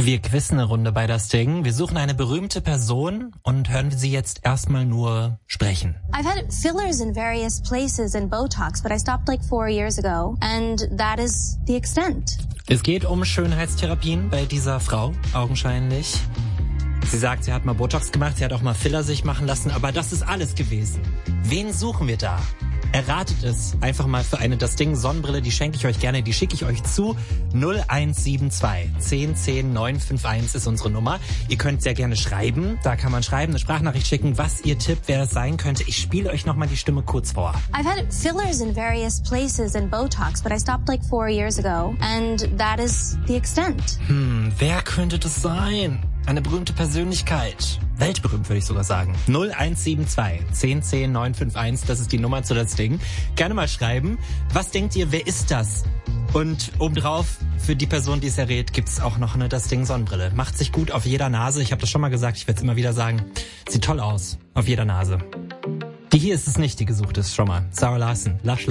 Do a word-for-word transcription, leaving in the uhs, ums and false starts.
Wir quizzen eine Runde bei das Ding. Wir suchen eine berühmte Person und hören sie jetzt erstmal nur sprechen. I've had fillers in various places and Botox, but I stopped like four years ago, and that is the extent. Es geht um Schönheitstherapien bei dieser Frau, augenscheinlich. Sie sagt, sie hat mal Botox gemacht, sie hat auch mal Filler sich machen lassen, aber das ist alles gewesen. Wen suchen wir da? Erratet es einfach mal für eine Das Ding Sonnenbrille, die schenke ich euch gerne, die schicke ich euch zu. null eins sieben zwei zehn zehn neun fünf eins ist unsere Nummer. Ihr könnt sehr gerne schreiben, da kann man schreiben, eine Sprachnachricht schicken, was ihr tippt, wer es sein könnte. Ich spiele euch nochmal die Stimme kurz vor. I've had fillers in various places and Botox, but I stopped like four years ago, and that is the extent. Hm, wer könnte das sein? Eine berühmte Persönlichkeit. Weltberühmt, würde ich sogar sagen. null eins sieben zwei zehn zehn neun fünf eins, das ist die Nummer zu Das Ding. Gerne mal schreiben. Was denkt ihr, wer ist das? Und obendrauf, für die Person, die es errät, gibt's auch noch eine Das Ding Sonnenbrille. Macht sich gut auf jeder Nase. Ich habe das schon mal gesagt, ich werde es immer wieder sagen. Sieht toll aus. Auf jeder Nase. Die hier ist es nicht, die gesucht ist, schon mal. Sarah Larson. Lush